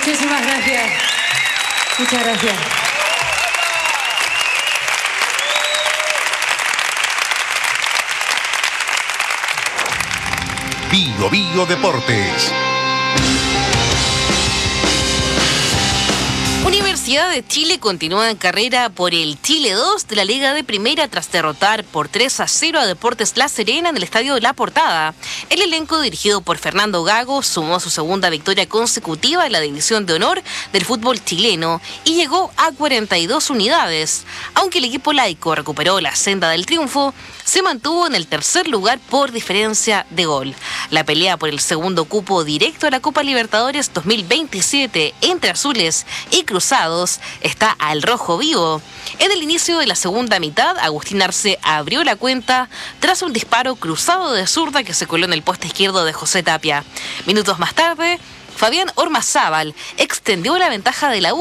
Muchísimas gracias. Muchas gracias. Bio Bio Deportes. Universidad de Chile continúa en carrera por el Chile 2 de la Liga de Primera tras derrotar por 3-0 a Deportes La Serena en el Estadio La Portada. El elenco dirigido por Fernando Gago sumó su segunda victoria consecutiva en la División de Honor del fútbol chileno y llegó a 42 unidades. Aunque el equipo laico recuperó la senda del triunfo, se mantuvo en el tercer lugar por diferencia de gol. La pelea por el segundo cupo directo a la Copa Libertadores 2027 entre azules y cruzados está al rojo vivo. En el inicio de la segunda mitad, Agustín Arce abrió la cuenta tras un disparo cruzado de zurda que se coló en el poste izquierdo de José Tapia. Minutos más tarde, Fabián Ormazábal extendió la ventaja de la U